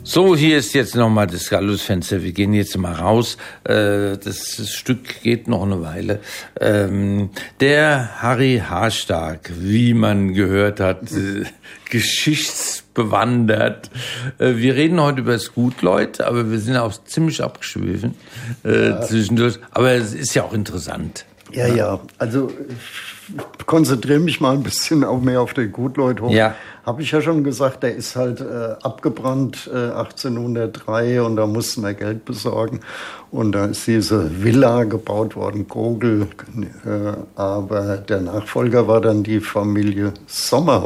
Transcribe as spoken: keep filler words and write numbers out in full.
So, hier ist jetzt nochmal das Gallusfenster. Wir gehen jetzt mal raus. Das Stück geht noch eine Weile. Der Harry Harstark, wie man gehört hat, geschichtsbewandert. Wir reden heute über das Gutleut, aber wir sind auch ziemlich abgeschwiffen ja. zwischendurch. Aber es ist ja auch interessant. Ja, ja. Also ich konzentriere mich mal ein bisschen auch mehr auf den Gutleut hoch. Ja. Habe ich ja schon gesagt, der ist halt äh, abgebrannt äh, achtzehnhundertdrei und da mussten wir Geld besorgen. Und da ist diese Villa gebaut worden, Gogel. Äh, aber der Nachfolger war dann die Familie Sommerhaus.